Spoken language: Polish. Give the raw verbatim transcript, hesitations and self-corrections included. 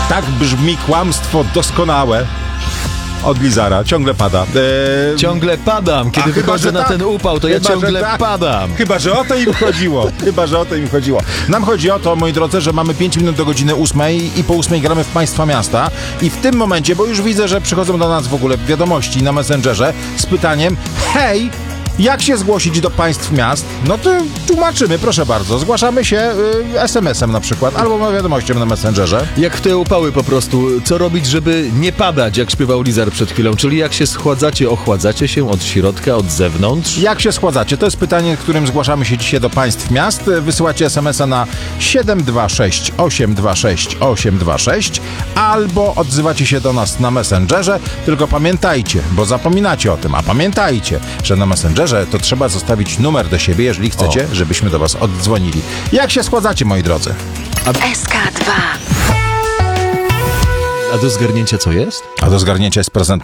Tak brzmi kłamstwo doskonałe od Lizara. Ciągle pada. Eee... Ciągle padam. Kiedy wychodzę na tak. ten upał, to Chyba, ja ciągle tak. padam. Chyba, że o to im chodziło. Chyba, że o to im chodziło. Nam chodzi o to, moi drodzy, że mamy pięć minut do godziny ósmej i po ósmej gramy w Państwa Miasta. I w tym momencie, bo już widzę, że przychodzą do nas w ogóle wiadomości na Messengerze z pytaniem: hej, jak się zgłosić do państw miast? No to tłumaczymy, proszę bardzo. Zgłaszamy się y, es em esem na przykład, albo wiadomością na Messengerze. Jak w te upały po prostu. Co robić, żeby nie padać, jak śpiewał Lizar przed chwilą? Czyli jak się schładzacie, ochładzacie się od środka, od zewnątrz? Jak się schładzacie? To jest pytanie, którym zgłaszamy się dzisiaj do państw miast. Wysyłacie es em esa na siedem dwa sześć osiem dwa sześć osiem dwa sześć albo odzywacie się do nas na Messengerze. Tylko pamiętajcie, bo zapominacie o tym, a pamiętajcie, że na Messengerze to trzeba zostawić numer do siebie, jeżeli chcecie, o. żebyśmy do was oddzwonili. Jak się schładzacie, moi drodzy? S K dwa. A do zgarnięcia co jest? A do zgarnięcia jest prezent